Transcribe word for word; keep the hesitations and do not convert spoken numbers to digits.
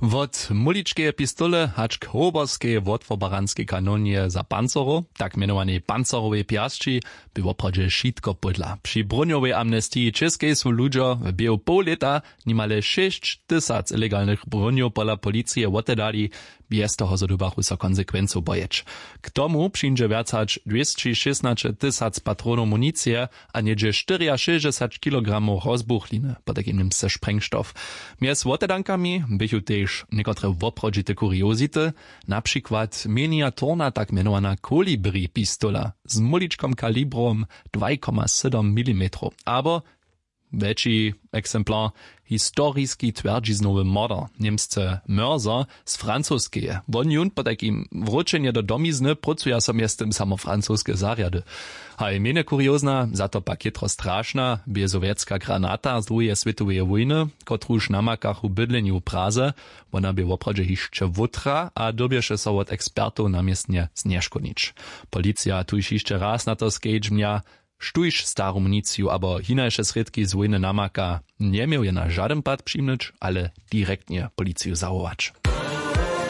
Wot muličkeje pistole hač k hoborskeje wotwobaranskej kanonie za pancero, tak mianowanej pancerowej piasči, by woprawdźe šitko pudla. Przy bruniowej amnestii českej są ludzie w biehu pół leta nimale sześć tysac ilegalnych brunio pola policije wotedali, bez toho zodubachu sa konsekwenców bojeć. K tomu przyjdzie wiacać dwieście szesnaście tysac patronów municie, a niedzie sześćdziesiąt kilogramów rozbuchliny, po takim se sprengstoff. Mies wotedankami bychu też niektóre woprawdzite kuriozity, na przykład miniaturna tak mianowana kolibri pistola z muliczką kalibrom dwa przecinek siedem milimetrów, aber Weći eksemplar historijski twerdźiznowy model, niemsce Mörser z francuskeje. Won jun po takim wrócenie do domizny pracuja so miestem samo francuskie zariady. A i mene kuriozna, za to pak jetro strašna, bie sowiecka granata z drugiej svetowej wojny, kotruž na makachu bydleni u Praze, ona bie woprawdźe hišće wutra, a dobieše so od ekspertów namiestnie zneškodnič. Policja tuž hišće raz na to skedźmnia, Štuž starú muníciu, abo hinajšie sredky z vojny namaka, nie miał je na žaden pad přijmnąć, ale direktnie policiju zawołać.